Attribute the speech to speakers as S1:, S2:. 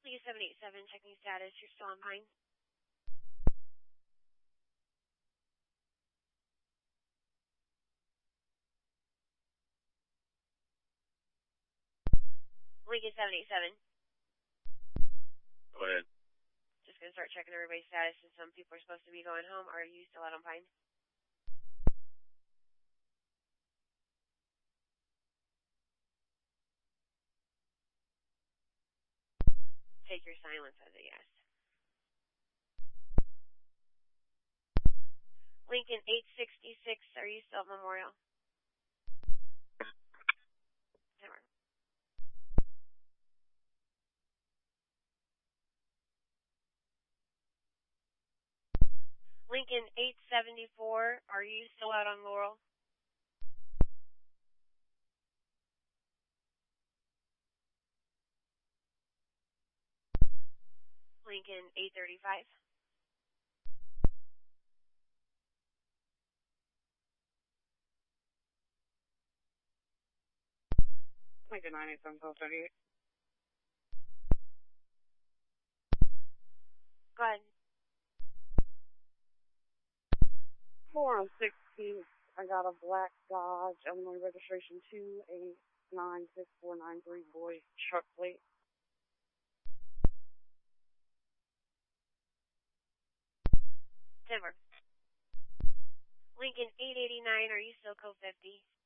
S1: Lee 787, checking status. You're still on Pine. Lincoln 787.
S2: Go ahead.
S1: Just gonna start checking everybody's status since some people are supposed to be going home. Are you still out on Pine? Take your silence as a yes. Lincoln 866, are you still at Memorial? Never. Lincoln 874, are you still out on Laurel? Lincoln 835.
S3: Lincoln 987, 1238.
S1: Go ahead.
S3: 4 on 16. I got a black Dodge, Illinois registration 2896493, boy, truck plate.
S1: Denver. Lincoln 889, are you still code 50?